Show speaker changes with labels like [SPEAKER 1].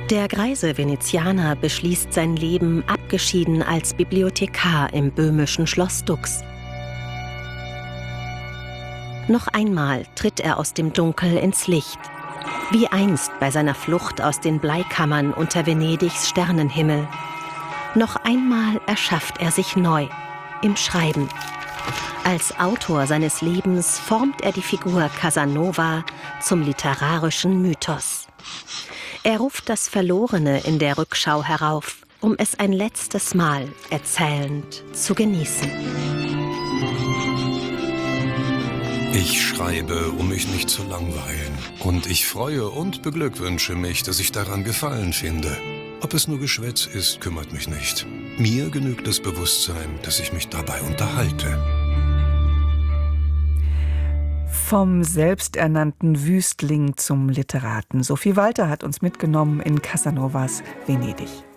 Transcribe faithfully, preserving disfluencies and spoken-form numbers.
[SPEAKER 1] Der greise Venezianer beschließt sein Leben abgeschieden als Bibliothekar im böhmischen Schloss Dux. Noch einmal tritt er aus dem Dunkel ins Licht, wie einst bei seiner Flucht aus den Bleikammern unter Venedigs Sternenhimmel. Noch einmal erschafft er sich neu, im Schreiben. Als Autor seines Lebens formt er die Figur Casanova zum literarischen Mythos. Er ruft das Verlorene in der Rückschau herauf, um es ein letztes Mal erzählend zu genießen.
[SPEAKER 2] Ich schreibe, um mich nicht zu langweilen. Und ich freue und beglückwünsche mich, dass ich daran Gefallen finde. Ob es nur Geschwätz ist, kümmert mich nicht. Mir genügt das Bewusstsein, dass ich mich dabei unterhalte.
[SPEAKER 3] Vom selbsternannten Wüstling zum Literaten. Sophie Walter hat uns mitgenommen in Casanovas Venedig.